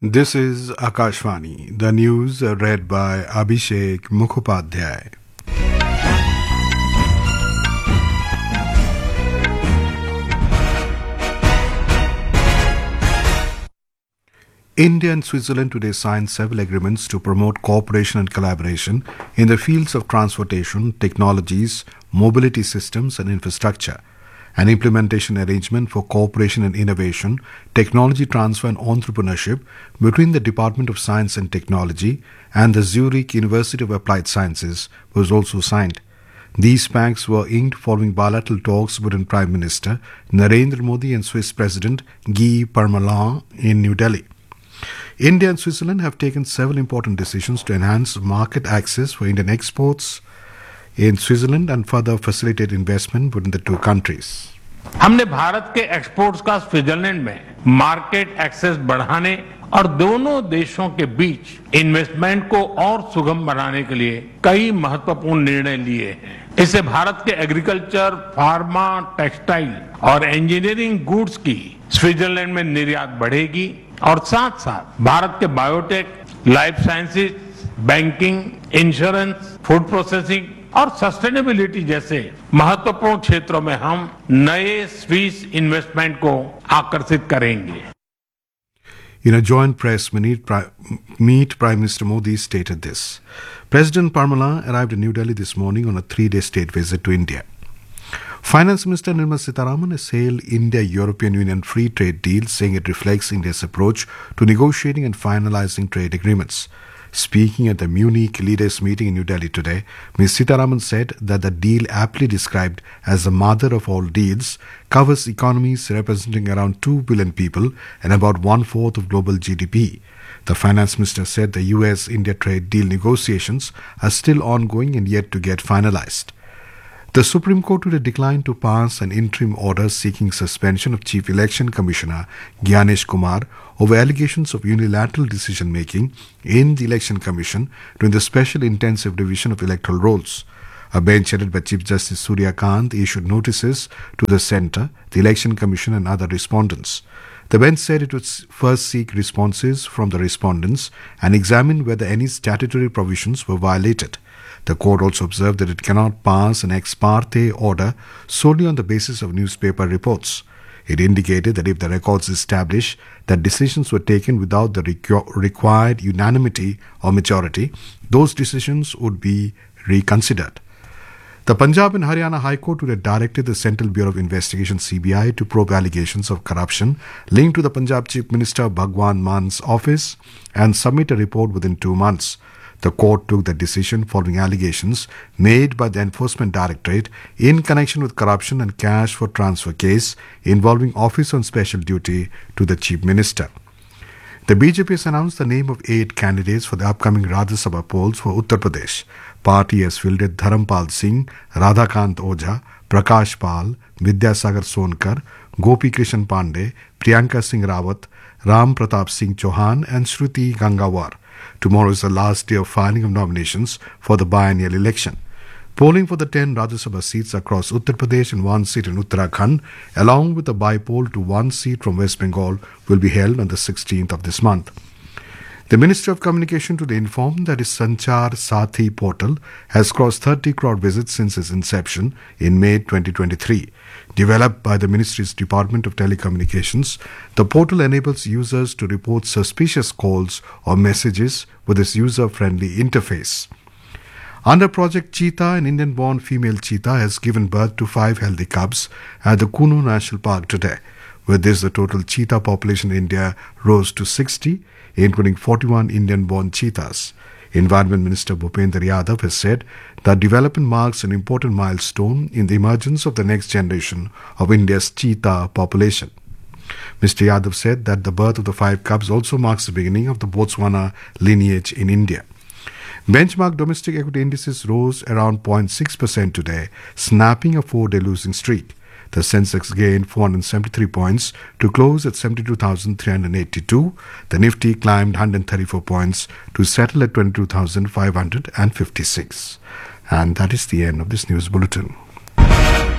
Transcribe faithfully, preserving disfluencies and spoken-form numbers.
This is Akashvani, the news uh, read by Abhishek Mukhopadhyay. India and Switzerland today signed several agreements to promote cooperation and collaboration in the fields of transportation, technologies, mobility systems, and infrastructure. An implementation arrangement for cooperation and innovation, technology transfer and entrepreneurship between the Department of Science and Technology and the Zurich University of Applied Sciences was also signed. These pacts were inked following bilateral talks between Prime Minister Narendra Modi and Swiss President Guy Parmelin in New Delhi. India and Switzerland have taken several important decisions to enhance market access for Indian exports in Switzerland and further facilitate investment within the two countries. हमने भारत के exports का Switzerland में market access बढ़ाने और दोनों देशों के बीच investment को और सुगम बनाने के लिए कई महत्वपूर्ण निर्णय लिए हैं। इससे भारत के एग्रीकल्चर, फार्मा, टेक्सटाइल और इंजीनियरिंग गुड्स की स्विट्जरलैंड में निर्यात बढ़ेगी और साथ साथ भारत के biotech, life sciences, banking, insurance, food processing और सस्टेनेबिलिटी जैसे महत्वपूर्ण क्षेत्रों में हम नए स्विस इन्वेस्टमेंट को आकर्षित करेंगे. In a joint press meet, meet Prime Minister Modi stated this. President Parmelin arrived in New Delhi this morning on a three-day state visit to India. Finance Minister Nirmala Sitharaman has hailed India-European Union free trade deal, saying it reflects India's approach to negotiating and finalizing trade agreements. Speaking at the Munich leaders meeting in New Delhi today, Miz Sitharaman said that the deal, aptly described as the mother of all deals, covers economies representing around two billion people and about one-fourth of global G D P. The finance minister said the U S India trade deal negotiations are still ongoing and yet to get finalized. The Supreme Court today declined to pass an interim order seeking suspension of Chief Election Commissioner Gyanesh Kumar over allegations of unilateral decision-making in the Election Commission during the Special Intensive Revision of Electoral Rolls. A bench headed by Chief Justice Surya Kant issued notices to the Centre, the Election Commission and other respondents. The bench said it would first seek responses from the respondents and examine whether any statutory provisions were violated. The court also observed that it cannot pass an ex parte order solely on the basis of newspaper reports. It indicated that if the records establish that decisions were taken without the requ- required unanimity or majority, those decisions would be reconsidered. The Punjab and Haryana High Court today directed the Central Bureau of Investigation C B I to probe allegations of corruption linked to the Punjab Chief Minister Bhagwan Mann's office and submit a report within two months. The court took the decision following allegations made by the Enforcement Directorate in connection with corruption and cash for transfer case involving Office on Special Duty to the Chief Minister. The B J P has announced the name of eight candidates for the upcoming Rajya Sabha polls for Uttar Pradesh. Party has fielded Dharampal Singh, Radhakant Ojha, Prakash Pal, Vidyasagar Sonkar, Gopi Krishan Pandey, Priyanka Singh Rawat, Ram Pratap Singh Chauhan and Shruti Gangawar. Tomorrow is the last day of filing of nominations for the biennial election. Polling for the ten Rajya Sabha seats across Uttar Pradesh and one seat in Uttarakhand, along with a by-poll to one seat from West Bengal, will be held on the sixteenth of this month. The Ministry of Communication today informed that its Sanchar Sathi portal has crossed thirty crore visits since its inception in May twenty twenty-three. Developed by the Ministry's Department of Telecommunications, the portal enables users to report suspicious calls or messages with its user-friendly interface. Under Project Cheetah, an Indian-born female cheetah has given birth to five healthy cubs at the Kuno National Park today. With this, the total cheetah population in India rose to sixty, including forty-one Indian-born cheetahs. Environment Minister Bhupendra Yadav has said that development marks an important milestone in the emergence of the next generation of India's cheetah population. Mister Yadav said that the birth of the five cubs also marks the beginning of the Botswana lineage in India. Benchmark domestic equity indices rose around zero point six percent today, snapping a four-day losing streak. The Sensex gained four hundred seventy-three points to close at seventy-two thousand three hundred eighty-two. The Nifty climbed one hundred thirty-four points to settle at twenty-two thousand five hundred fifty-six. And that is the end of this news bulletin.